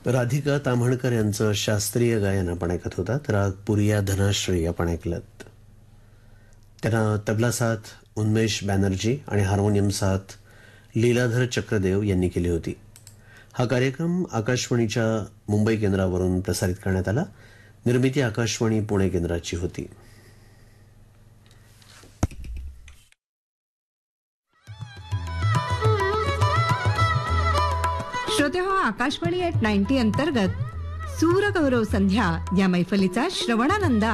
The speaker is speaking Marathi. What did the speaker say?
राधिका ताम्हणकर यांचं शास्त्रीय गायन आपण ऐकत होतात. राग पुरिया धनाश्री आपण ऐकलं. त्यांना तबला साथ उन्मेष बॅनर्जी आणि हार्मोनियम साथ लीलाधर चक्रदेव यांनी केली होती. हा कार्यक्रम आकाशवाणीच्या मुंबई केंद्रावरून प्रसारित करण्यात आला. निर्मिती आकाशवाणी पुणे केंद्राची होती. श्रोते हो, आकाशवाणी @ 90 अंतर्गत सूरगौरव संध्या या मैफलीचा श्रवणानंद